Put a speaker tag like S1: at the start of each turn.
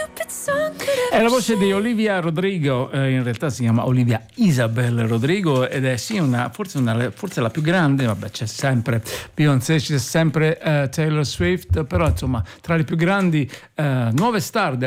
S1: È la voce di Olivia Rodrigo, in realtà si chiama Olivia Isabel Rodrigo ed è sì forse la più grande, vabbè c'è sempre Beyoncé, c'è sempre Taylor Swift, però insomma tra le più grandi nuove star